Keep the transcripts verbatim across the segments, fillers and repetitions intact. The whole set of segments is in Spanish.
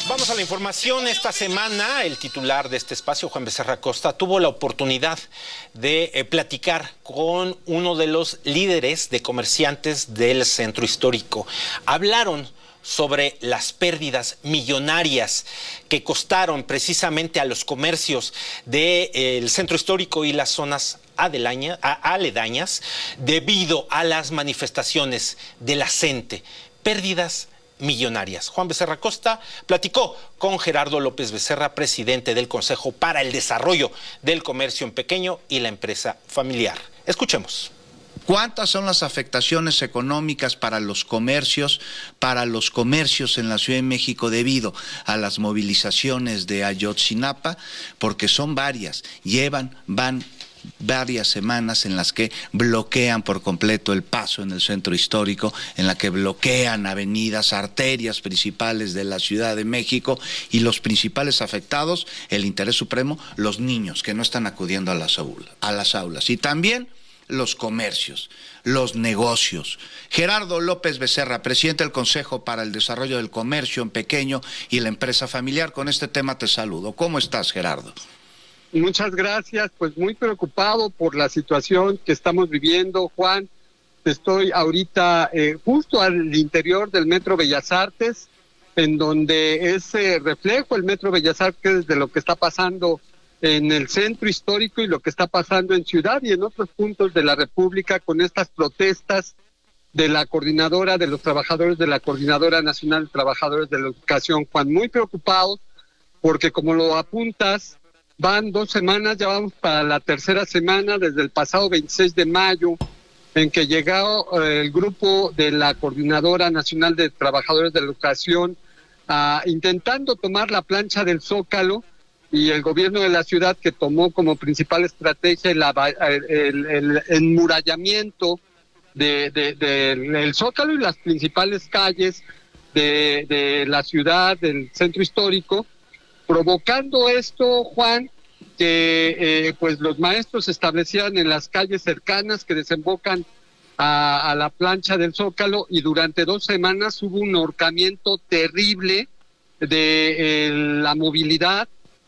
Vamos a la información. Esta semana el titular de este espacio, Juan Becerra Costa, tuvo la oportunidad de eh, platicar con uno de los líderes de comerciantes del centro histórico. Hablaron sobre las pérdidas millonarias que costaron precisamente a los comercios del eh, centro histórico y las zonas adelaña, a, aledañas debido a las manifestaciones de la gente. Pérdidas millonarias. Juan Becerra Costa platicó con Gerardo López Becerra, presidente del Consejo para el Desarrollo del Comercio en Pequeño y la Empresa Familiar. Escuchemos. ¿Cuántas son las afectaciones económicas para los comercios, para los comercios en la Ciudad de México debido a las movilizaciones de Ayotzinapa? Porque son varias, llevan, van varias semanas en las que bloquean por completo el paso en el centro histórico, en la que bloquean avenidas, arterias principales de la Ciudad de México, y los principales afectados, el interés supremo, los niños que no están acudiendo a las aulas, a las aulas, y también los comercios, los negocios. Gerardo López Becerra, presidente del Consejo para el Desarrollo del Comercio en Pequeño y la Empresa Familiar, con este tema te saludo. ¿Cómo estás, Gerardo? Muchas gracias, pues muy preocupado por la situación que estamos viviendo, Juan. Estoy ahorita eh, justo al interior del Metro Bellas Artes, en donde es eh, reflejo el Metro Bellas Artes de lo que está pasando en el centro histórico y lo que está pasando en Ciudad y en otros puntos de la República con estas protestas de la coordinadora de los trabajadores de la Coordinadora Nacional de Trabajadores de la Educación. Juan, muy preocupados porque, como lo apuntas, van dos semanas, ya vamos para la tercera semana desde el pasado veintiséis de mayo, en que llegó eh, el grupo de la Coordinadora Nacional de Trabajadores de la Educación uh, intentando tomar la plancha del Zócalo, y el gobierno de la ciudad, que tomó como principal estrategia el, el, el enmurallamiento de, de, de, del Zócalo y las principales calles de, de la ciudad, del centro histórico, provocando esto, Juan, que eh, pues los maestros se establecían en las calles cercanas que desembocan a, a la plancha del Zócalo, y durante dos semanas hubo un ahorcamiento terrible de eh, la movilidad.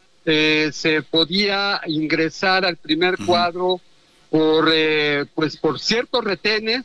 Eh, se podía ingresar al primer cuadro por eh, pues por ciertos retenes,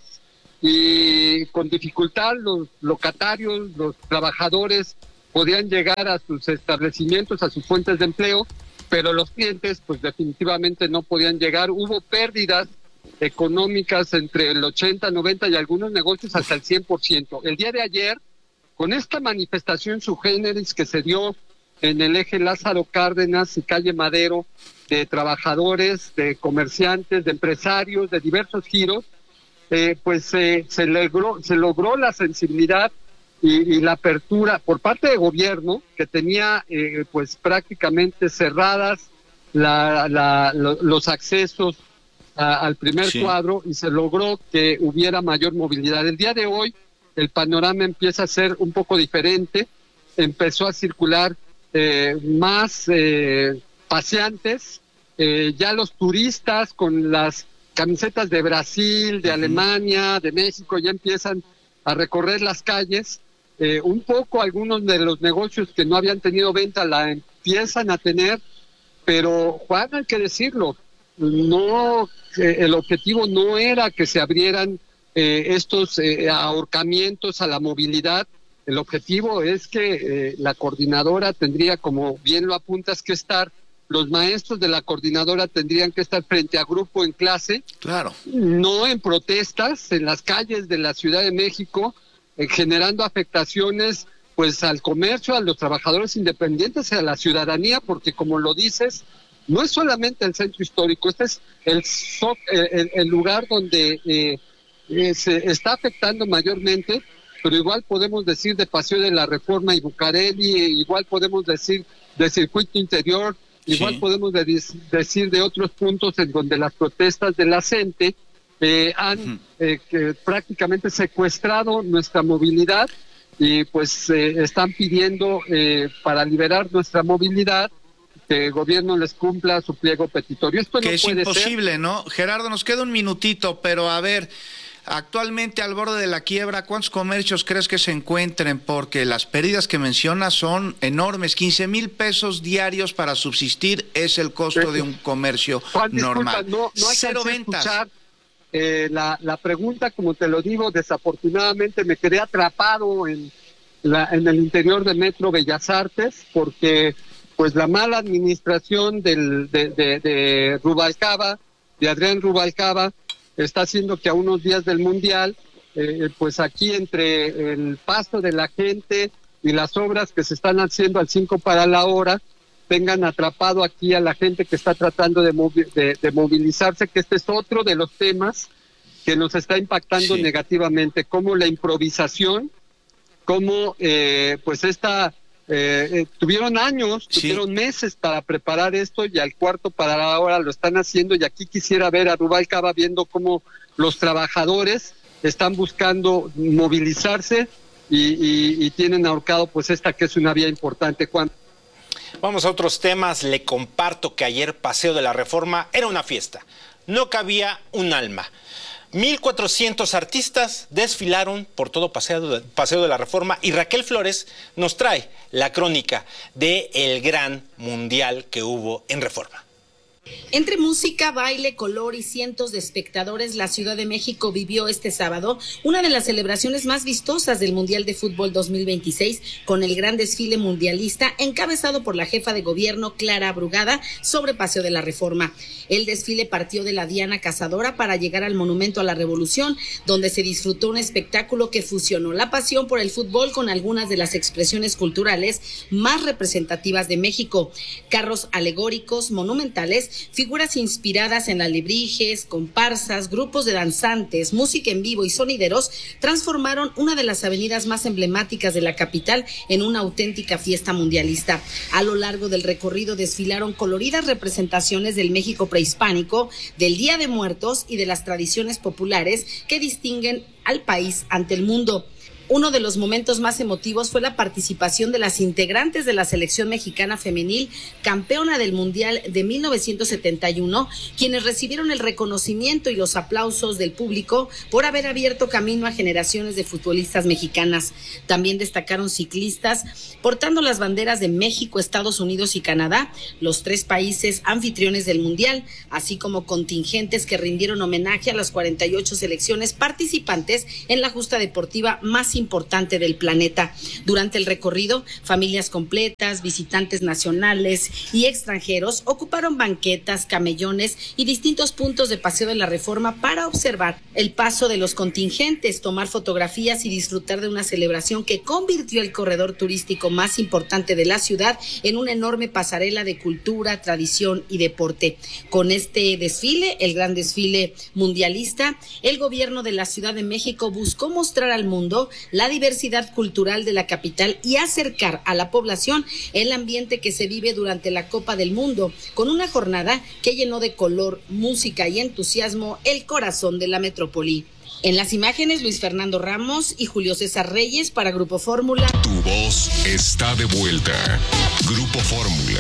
y con dificultad los locatarios, los trabajadores podían llegar a sus establecimientos, a sus fuentes de empleo, pero los clientes pues definitivamente no podían llegar. Hubo pérdidas económicas entre el ochenta, noventa y algunos negocios hasta el cien por ciento. El día de ayer, con esta manifestación sui generis que se dio en el eje Lázaro Cárdenas y calle Madero, de trabajadores, de comerciantes, de empresarios, de diversos giros, eh, pues eh, se logró, se logró la sensibilidad y, y la apertura por parte del gobierno, que tenía eh, pues prácticamente cerradas la, la, lo, los accesos a, al primer sí. cuadro, y se logró que hubiera mayor movilidad. El día de hoy el panorama empieza a ser un poco diferente, empezó a circular Eh, más eh, paseantes, eh, ya los turistas con las camisetas de Brasil, de uh-huh. Alemania, de México, ya empiezan a recorrer las calles, eh, un poco algunos de los negocios que no habían tenido venta la empiezan a tener, pero Juan, hay que decirlo, no, eh, el objetivo no era que se abrieran eh, estos eh, ahorcamientos a la movilidad. El objetivo es que eh, la coordinadora tendría, como bien lo apuntas, que estar, los maestros de la coordinadora tendrían que estar frente a grupo en clase, claro, no en protestas en las calles de la Ciudad de México, eh, generando afectaciones pues al comercio, a los trabajadores independientes y a la ciudadanía, porque como lo dices, no es solamente el centro histórico, este es el, el, el lugar donde eh, eh, se está afectando mayormente. Pero igual podemos decir de Paseo de la Reforma y Bucareli, igual podemos decir de Circuito Interior, igual sí. podemos de, decir de otros puntos en donde las protestas de la gente eh, han uh-huh. eh, que prácticamente secuestrado nuestra movilidad, y pues eh, están pidiendo eh, para liberar nuestra movilidad que el gobierno les cumpla su pliego petitorio. Esto que no es puede imposible, ser. ¿no? Gerardo, nos queda un minutito, pero a ver, Actualmente al borde de la quiebra, ¿cuántos comercios crees que se encuentren? Porque las pérdidas que mencionas son enormes. quince mil pesos diarios para subsistir es el costo de un comercio Juan, normal. Disculpa, no, no Cero ventas. Escuchar, eh, la, la pregunta, como te lo digo, desafortunadamente me quedé atrapado en, la, en el interior de Metro Bellas Artes porque pues la mala administración del, de, de, de Rubalcaba, de Adrián Rubalcaba, está haciendo que a unos días del Mundial, eh, pues aquí entre el paso de la gente y las obras que se están haciendo al cinco para la hora, tengan atrapado aquí a la gente que está tratando de, movi- de, de movilizarse, que este es otro de los temas que nos está impactando sí. negativamente, como la improvisación, como eh, pues esta... Eh, eh, tuvieron años, sí. tuvieron meses para preparar esto y al cuarto para la hora lo están haciendo y aquí quisiera ver a Rubalcaba viendo cómo los trabajadores están buscando movilizarse y, y, y tienen ahorcado pues esta que es una vía importante, Juan. Vamos a otros temas. Le comparto que ayer Paseo de la Reforma era una fiesta, no cabía un alma. mil cuatrocientos artistas desfilaron por todo Paseo de, Paseo de la Reforma y Raquel Flores nos trae la crónica del gran mundial que hubo en Reforma. Entre música, baile, color y cientos de espectadores, la Ciudad de México vivió este sábado una de las celebraciones más vistosas del Mundial de Fútbol dos mil veintiséis, con el gran desfile mundialista encabezado por la jefa de gobierno Clara Brugada sobre Paseo de la Reforma. El desfile partió de la Diana Cazadora para llegar al Monumento a la Revolución, donde se disfrutó un espectáculo que fusionó la pasión por el fútbol con algunas de las expresiones culturales más representativas de México. Carros alegóricos, monumentales, figuras inspiradas en alebrijes, comparsas, grupos de danzantes, música en vivo y sonideros transformaron una de las avenidas más emblemáticas de la capital en una auténtica fiesta mundialista. A lo largo del recorrido desfilaron coloridas representaciones del México prehispánico, del Día de Muertos y de las tradiciones populares que distinguen al país ante el mundo. Uno de los momentos más emotivos fue la participación de las integrantes de la selección mexicana femenil, campeona del Mundial de mil novecientos setenta y uno, quienes recibieron el reconocimiento y los aplausos del público por haber abierto camino a generaciones de futbolistas mexicanas. También destacaron ciclistas portando las banderas de México, Estados Unidos y Canadá, los tres países anfitriones del Mundial, así como contingentes que rindieron homenaje a las cuarenta y ocho selecciones participantes en la justa deportiva más importante del planeta. Durante el recorrido, familias completas, visitantes nacionales y extranjeros ocuparon banquetas, camellones y distintos puntos de Paseo de la Reforma para observar el paso de los contingentes, tomar fotografías y disfrutar de una celebración que convirtió el corredor turístico más importante de la ciudad en una enorme pasarela de cultura, tradición y deporte. Con este desfile, el gran desfile mundialista, el gobierno de la Ciudad de México buscó mostrar al mundo la diversidad cultural de la capital y acercar a la población el ambiente que se vive durante la Copa del Mundo, con una jornada que llenó de color, música y entusiasmo el corazón de la metrópoli. En las imágenes, Luis Fernando Ramos y Julio César Reyes para Grupo Fórmula. Tu voz está de vuelta. Grupo Fórmula.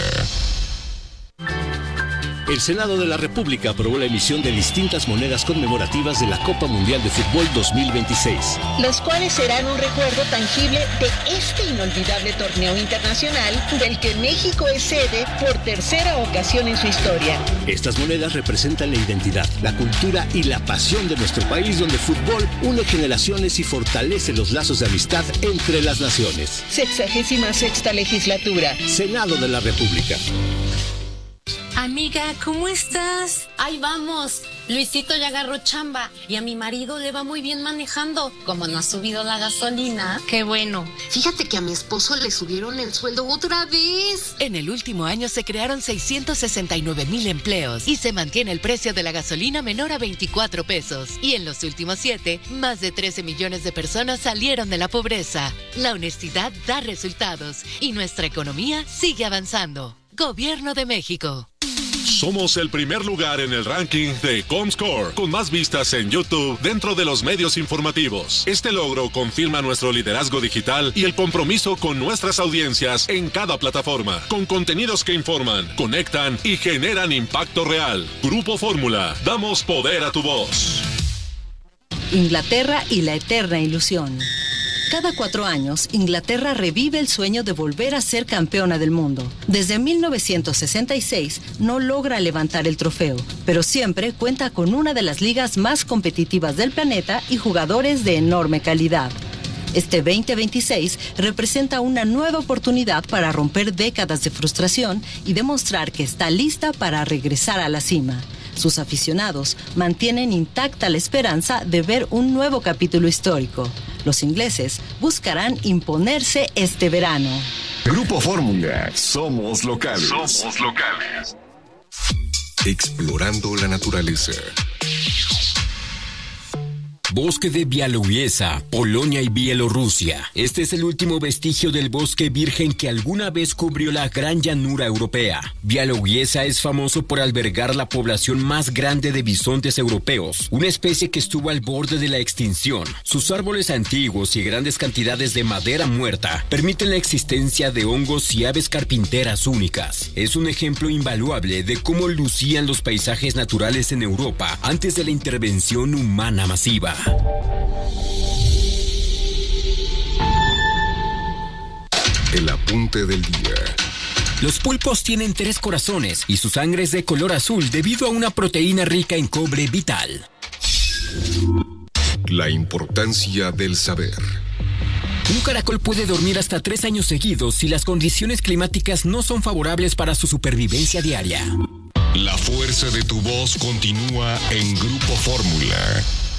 El Senado de la República aprobó la emisión de distintas monedas conmemorativas de la Copa Mundial de Fútbol dos mil veintiséis. Los cuales serán un recuerdo tangible de este inolvidable torneo internacional del que México es sede por tercera ocasión en su historia. Estas monedas representan la identidad, la cultura y la pasión de nuestro país, donde el fútbol une generaciones y fortalece los lazos de amistad entre las naciones. Sexagésima sexta legislatura. Senado de la República. Amiga, ¿cómo estás? Ahí vamos. Luisito ya agarró chamba y a mi marido le va muy bien manejando. Como no ha subido la gasolina. Qué bueno. Fíjate que a mi esposo le subieron el sueldo otra vez. En el último año se crearon seiscientos sesenta y nueve mil empleos y se mantiene el precio de la gasolina menor a veinticuatro pesos. Y en los últimos siete, más de trece millones de personas salieron de la pobreza. La honestidad da resultados y nuestra economía sigue avanzando. Gobierno de México. Somos el primer lugar en el ranking de Comscore, con más vistas en YouTube dentro de los medios informativos. Este logro confirma nuestro liderazgo digital y el compromiso con nuestras audiencias en cada plataforma, con contenidos que informan, conectan y generan impacto real. Grupo Fórmula, damos poder a tu voz. Inglaterra y la eterna ilusión. Cada cuatro años, Inglaterra revive el sueño de volver a ser campeona del mundo. Desde mil novecientos sesenta y seis no logra levantar el trofeo, pero siempre cuenta con una de las ligas más competitivas del planeta y jugadores de enorme calidad. Este veinte veintiséis representa una nueva oportunidad para romper décadas de frustración y demostrar que está lista para regresar a la cima. Sus aficionados mantienen intacta la esperanza de ver un nuevo capítulo histórico. Los ingleses buscarán imponerse este verano. Grupo Fórmula, somos locales. Somos locales. Explorando la naturaleza. Bosque de Białowieża, Polonia y Bielorrusia. Este es el último vestigio del bosque virgen que alguna vez cubrió la gran llanura europea. Białowieża es famoso por albergar la población más grande de bisontes europeos, una especie que estuvo al borde de la extinción. Sus árboles antiguos y grandes cantidades de madera muerta permiten la existencia de hongos y aves carpinteras únicas. Es un ejemplo invaluable de cómo lucían los paisajes naturales en Europa antes de la intervención humana masiva. El apunte del día. Los pulpos tienen tres corazones y su sangre es de color azul debido a una proteína rica en cobre vital. La importancia del saber. Un caracol puede dormir hasta tres años seguidos si las condiciones climáticas no son favorables para su supervivencia diaria. La fuerza de tu voz continúa en Grupo Fórmula.